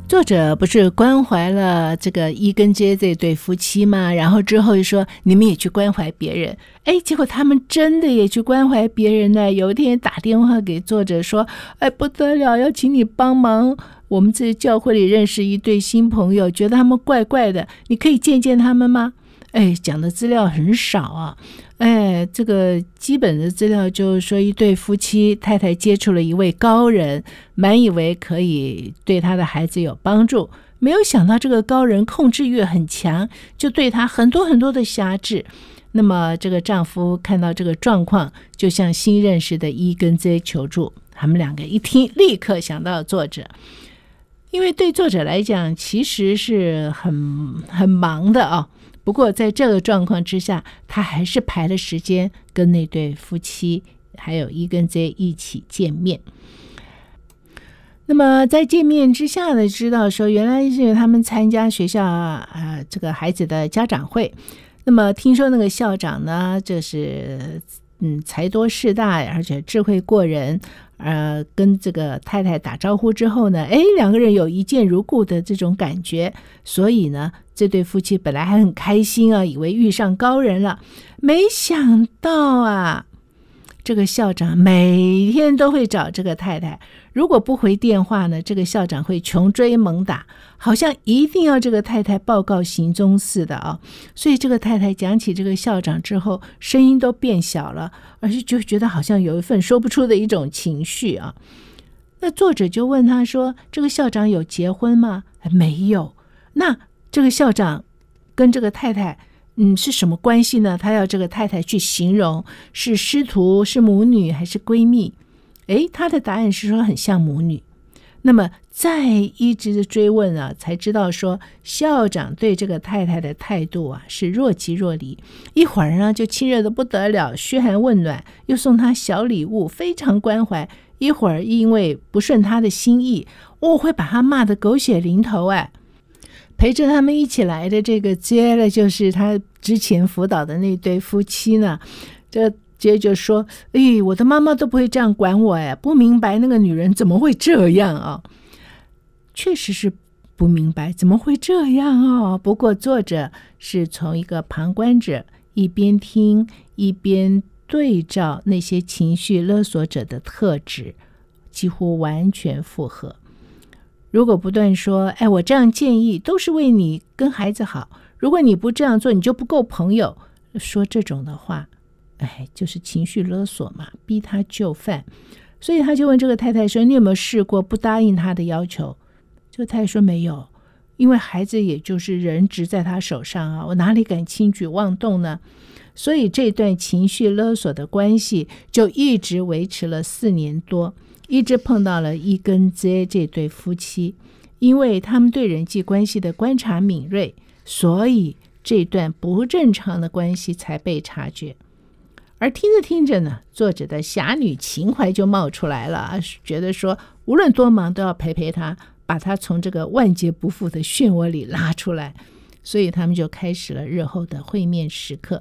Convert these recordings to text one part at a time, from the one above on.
作者不是关怀了这个一跟 J 这对夫妻吗？然后之后就说你们也去关怀别人。结果他们真的也去关怀别人呢。有一天打电话给作者说，不得了，要请你帮忙，我们这教会里认识一对新朋友，觉得他们怪怪的，你可以见见他们吗？讲的资料很少啊。这个基本的资料就是说，一对夫妻，太太接触了一位高人，满以为可以对他的孩子有帮助，没有想到这个高人控制欲很强，就对他很多很多的辖制。那么这个丈夫看到这个状况，就向新认识的一跟 J 求助。他们两个一听，立刻想到作者，因为对作者来讲其实是很忙的啊。不过在这个状况之下，他还是排了时间跟那对夫妻还有一跟 J 一起见面。那么在见面之下呢，知道说原来是他们参加学校这个孩子的家长会。那么听说那个校长呢，就是才多势大，而且智慧过人。跟这个太太打招呼之后呢，两个人有一见如故的这种感觉，所以呢，这对夫妻本来还很开心啊，以为遇上高人了，没想到啊，这个校长每天都会找这个太太，如果不回电话呢，这个校长会穷追猛打，好像一定要这个太太报告行踪似的啊。所以这个太太讲起这个校长之后，声音都变小了，而且就觉得好像有一份说不出的一种情绪啊。那作者就问他说，这个校长有结婚吗？没有。那这个校长跟这个太太是什么关系呢？他要这个太太去形容，是师徒，是母女还是闺蜜？他的答案是说很像母女。那么再一直追问啊，才知道说校长对这个太太的态度啊是若即若离，一会儿呢就亲热的不得了，嘘寒问暖，又送他小礼物，非常关怀；一会儿因为不顺他的心意，会把他骂得狗血淋头。陪着他们一起来的这个接了，就是他之前辅导的那对夫妻呢，这接就说，我的妈妈都不会这样管我，不明白那个女人怎么会这样啊。确实是不明白怎么会这样啊。不过作者是从一个旁观者一边听一边对照那些情绪勒索者的特质，几乎完全符合。如果不断说我这样建议都是为你跟孩子好，如果你不这样做你就不够朋友，说这种的话就是情绪勒索嘛，逼他就范。所以他就问这个太太说，你有没有试过不答应他的要求？这个太太说没有，因为孩子也就是人质在他手上啊，我哪里敢轻举妄动呢？所以这段情绪勒索的关系就一直维持了4年多，一直碰到了一跟 J 这对夫妻。因为他们对人际关系的观察敏锐，所以这段不正常的关系才被察觉。而听着听着呢，作者的侠女情怀就冒出来了，觉得说无论多忙都要陪陪他，把他从这个万劫不复的漩涡里拉出来。所以他们就开始了日后的会面时刻。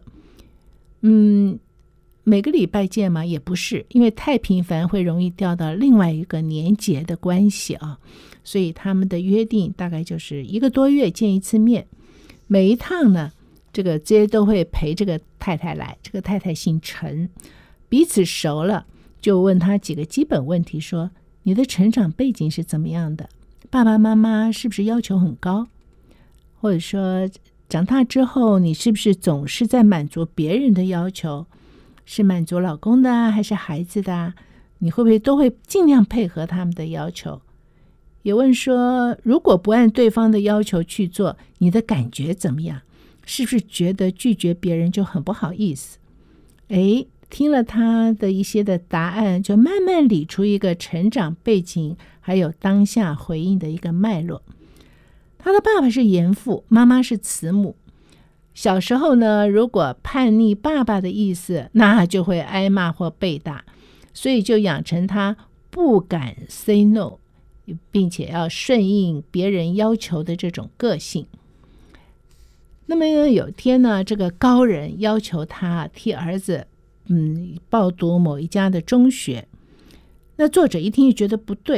每个礼拜见吗？也不是，因为太频繁会容易掉到另外一个年节的关系啊。所以他们的约定大概就是1个多月见一次面。每一趟呢，这个 J 都会陪这个太太来，这个太太姓陈，彼此熟了，就问他几个基本问题，说你的成长背景是怎么样的？爸爸妈妈是不是要求很高？或者说长大之后你是不是总是在满足别人的要求？是满足老公的还是孩子的？你会不会都会尽量配合他们的要求？也问说，如果不按对方的要求去做，你的感觉怎么样？是不是觉得拒绝别人就很不好意思？听了他的一些的答案，就慢慢理出一个成长背景还有当下回应的一个脉络。他的爸爸是严父，妈妈是慈母。小时候呢，如果叛逆爸爸的意思，那就会挨骂或被打，所以就养成他不敢 say no， 并且要顺应别人要求的这种个性。那么有天呢，这个高人要求他替儿子报读某一家的中学。那作者一听就觉得不对，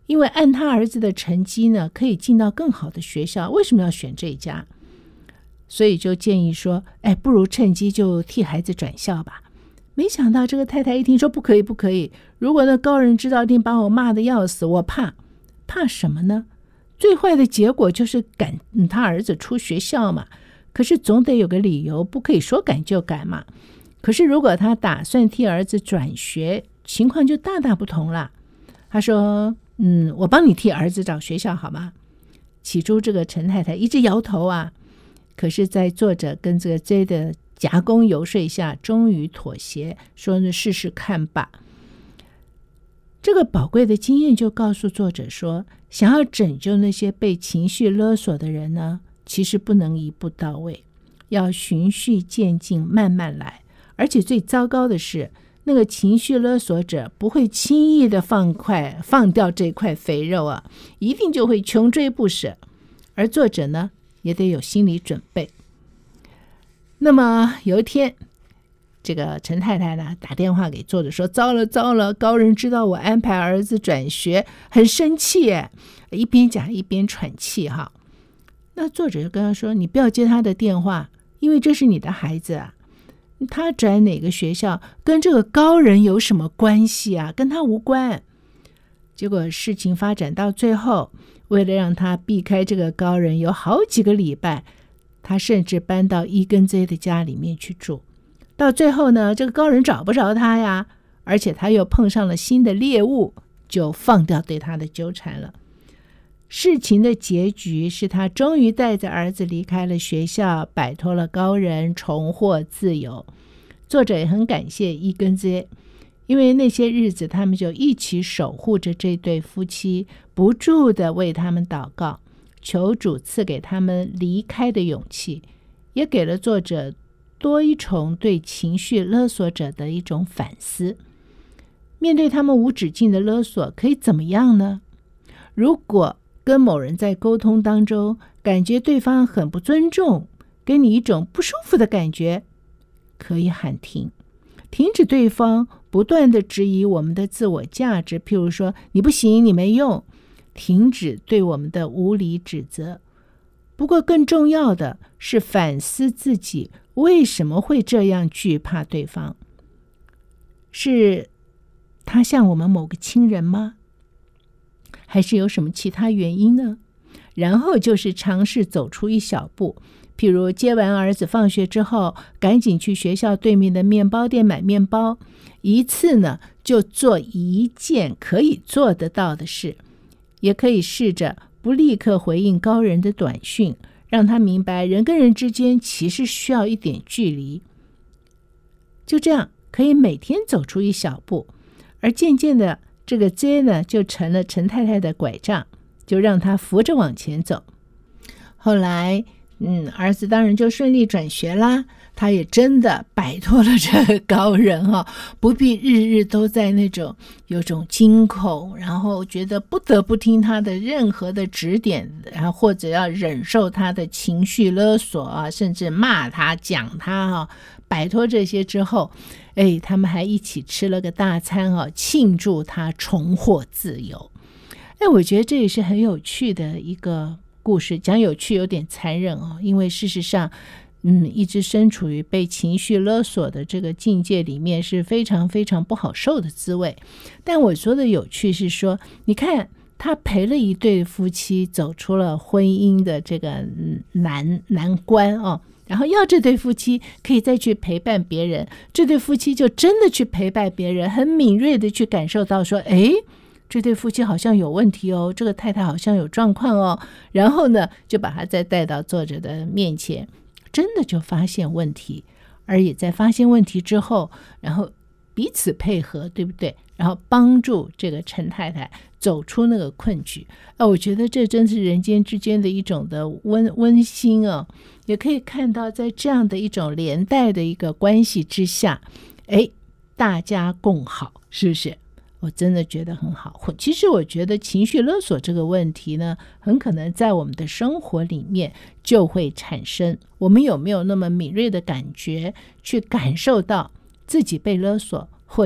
因为按他儿子的成绩呢，可以进到更好的学校，为什么要选这一家？所以就建议说，不如趁机就替孩子转校吧。没想到这个太太一听说不可以不可以，如果那高人知道一定把我骂得要死，我怕什么呢？最坏的结果就是赶他儿子出学校嘛，可是总得有个理由，不可以说赶就赶嘛。可是如果他打算替儿子转学，情况就大大不同了。他说我帮你替儿子找学校好吗？起初这个陈太太一直摇头啊，可是在作者跟这个 J 的夹攻游说下，终于妥协，说试试看吧。这个宝贵的经验就告诉作者说，想要拯救那些被情绪勒索的人呢，其实不能一步到位，要循序渐进，慢慢来。而且最糟糕的是，那个情绪勒索者不会轻易的放掉这块肥肉啊，一定就会穷追不舍。而作者呢，也得有心理准备。那么有一天，这个陈太太呢打电话给作者说，糟了，高人知道我安排儿子转学，很生气耶，一边讲一边喘气哈。那作者就跟他说，你不要接他的电话，因为这是你的孩子啊，他转哪个学校跟这个高人有什么关系啊？跟他无关。结果事情发展到最后，为了让他避开这个高人，有好几个礼拜，他甚至搬到E跟 J 的家里面去住。到最后呢，这个高人找不着他呀，而且他又碰上了新的猎物，就放掉对他的纠缠了。事情的结局是他终于带着儿子离开了学校，摆脱了高人，重获自由。作者也很感谢E跟 J， 因为那些日子他们就一起守护着这对夫妻，不住地为他们祷告，求主赐给他们离开的勇气，也给了作者多一重对情绪勒索者的一种反思。面对他们无止境的勒索，可以怎么样呢？如果跟某人在沟通当中，感觉对方很不尊重，给你一种不舒服的感觉，可以喊停，停止对方不断的质疑我们的自我价值，譬如说你不行，你没用，停止对我们的无理指责。不过更重要的是反思自己为什么会这样惧怕对方。是他像我们某个亲人吗？还是有什么其他原因呢？然后就是尝试走出一小步，譬如接完儿子放学之后，赶紧去学校对面的面包店买面包，一次呢就做一件可以做得到的事。也可以试着不立刻回应高人的短讯，让他明白人跟人之间其实需要一点距离。就这样可以每天走出一小步，而渐渐的这个 J 呢就成了陈太太的拐杖，就让他扶着往前走。后来儿子当然就顺利转学啦，他也真的摆脱了这个高人不必日日都在那种有种惊恐，然后觉得不得不听他的任何的指点，然后或者要忍受他的情绪勒索甚至骂他讲他摆脱这些之后，他们还一起吃了个大餐庆祝他重获自由。我觉得这也是很有趣的一个故事，讲有趣有点残忍因为事实上一直身处于被情绪勒索的这个境界里面是非常非常不好受的滋味。但我说的有趣是说，你看他陪了一对夫妻走出了婚姻的这个难关然后要这对夫妻可以再去陪伴别人，这对夫妻就真的去陪伴别人，很敏锐的去感受到说，这对夫妻好像有问题这个太太好像有状况然后呢就把他再带到作者的面前，真的就发现问题，而也在发现问题之后，然后彼此配合，对不对？然后帮助这个陈太太走出那个困局我觉得这真是人间之间的一种的温馨也可以看到在这样的一种连带的一个关系之下大家共好，是不是？我真的觉得很好。其实我觉得情绪勒索这个问题呢，很可能在我们的生活里面就会产生。我们有没有那么敏锐的感觉去感受到自己被勒索，或者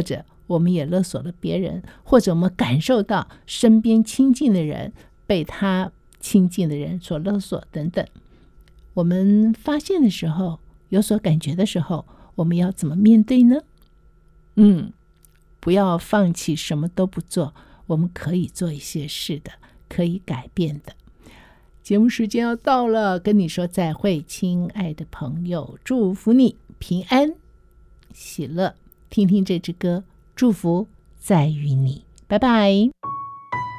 我们也勒索了别人，或者我们感受到身边亲近的人被他亲近的人所勒索等等。我们发现的时候，有所感觉的时候，我们要怎么面对呢？不要放弃，什么都不做，我们可以做一些事的，可以改变的。节目时间要到了，跟你说再会，亲爱的朋友，祝福你平安喜乐。听听这支歌，祝福在于你，拜拜。